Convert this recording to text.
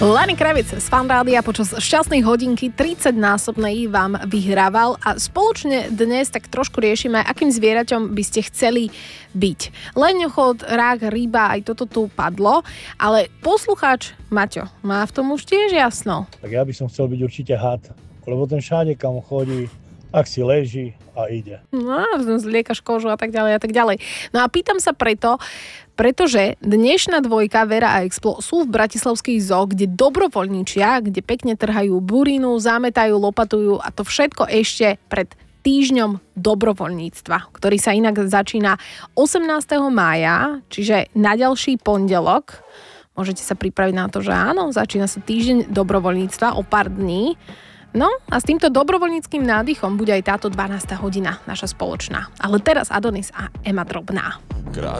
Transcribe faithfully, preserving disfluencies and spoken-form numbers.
Lenny Kravitz z Fan Rádia počas šťastnej hodinky tridsaťnásobnej vám vyhrával a spoločne dnes tak trošku riešime, akým zvieraťom by ste chceli byť. Leňochod, rák, ryba, aj toto tu padlo, ale poslucháč Maťo má v tom už tiež jasno. Tak ja by som chcel byť určite had, lebo ten všade kam chodí, ak si leží a ide. No, zliekaš kožu a tak ďalej a tak ďalej. No a pýtam sa preto, pretože dnešná dvojka Vera a Explo sú v bratislavskej zoo, kde dobrovoľničia, kde pekne trhajú burinu, zametajú, lopatujú a to všetko ešte pred týždňom dobrovoľníctva, ktorý sa inak začína osemnásteho mája, čiže na ďalší pondelok. Môžete sa pripraviť na to, že áno, začína sa týždeň dobrovoľníctva o pár dní. No a s týmto dobrovoľníckym nádychom bude aj táto dvanásta hodina naša spoločná. Ale teraz Adonis a Ema Drobná. Krát